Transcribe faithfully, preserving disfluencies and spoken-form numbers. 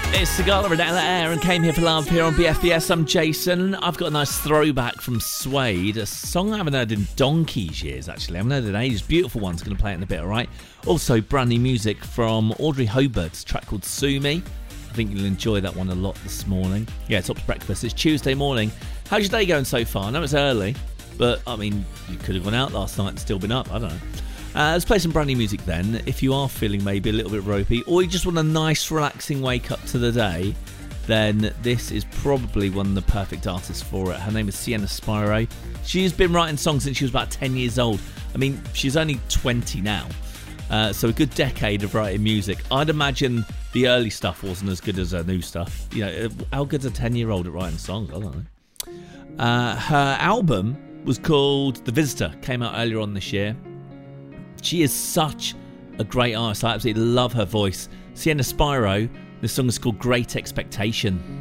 It's Sigala and Ella Air and Came Here for Love here on B F B S. I'm Jason. I've got a nice throwback from Suede, a song I haven't heard in donkey's years, actually. I haven't heard it in ages. Beautiful one's going to play it in a bit, all right? Also, brand new music from Audrey Hobart's track called Sue Me. I think you'll enjoy that one a lot this morning. Yeah, Top's Breakfast. It's Tuesday morning. How's your day going so far? I know it's early, but, I mean, you could have gone out last night and still been up. I don't know. Uh, let's play some brand new music then. If you are feeling maybe a little bit ropey, or you just want a nice relaxing wake up to the day, then this is probably one of the perfect artists for it. Her name is Sienna Spiro. She's been writing songs since she was about ten years old. I mean, she's only twenty now, uh, so a good decade of writing music. I'd imagine the early stuff wasn't as good as her new stuff. You know, how good's a ten year old at writing songs? I don't know. Uh, her album was called The Visitor, came out earlier on this year. She is such a great artist. I absolutely love her voice. Sienna Spiro, this song is called Great Expectation.